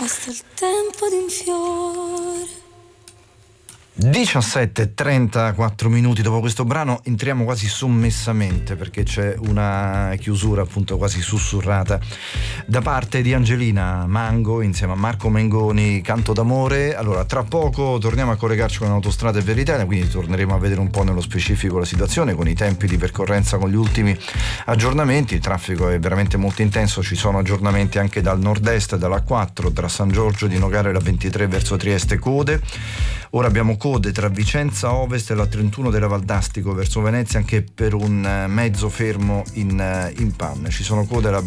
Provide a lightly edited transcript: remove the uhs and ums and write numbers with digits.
basta il tempo di un fiore. 17:34 minuti dopo questo brano entriamo quasi sommessamente, perché c'è una chiusura appunto quasi sussurrata da parte di Angelina Mango insieme a Marco Mengoni, Canto d'amore. Allora, tra poco torniamo a collegarci con Autostrade per l'Italia, quindi torneremo a vedere un po' nello specifico la situazione con i tempi di percorrenza, con gli ultimi aggiornamenti. Il traffico è veramente molto intenso, ci sono aggiornamenti anche dal nord-est, dalla 4 tra San Giorgio di Nogara e la 23 verso Trieste, code. Ora abbiamo code tra Vicenza Ovest e la 31 della Valdastico verso Venezia, anche per un mezzo fermo in panne. Ci sono code alla